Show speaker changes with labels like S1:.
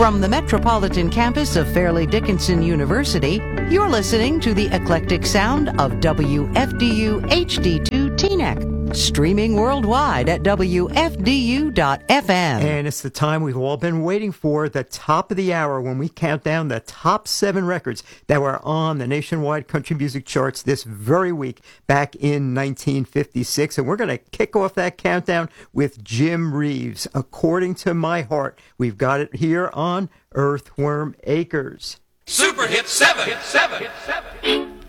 S1: From the metropolitan campus of Fairleigh Dickinson University, you're listening to the eclectic sound of WFDU HD2 Teaneck, streaming worldwide at WFDU.FM.
S2: And it's the time we've all been waiting for, the top of the hour, when we count down the top 7 records that were on the nationwide country music charts this very week back in 1956. And we're going to kick off that countdown with Jim Reeves, According to My Heart. We've got it here on Earthworm Acres.
S3: Super Hit 7.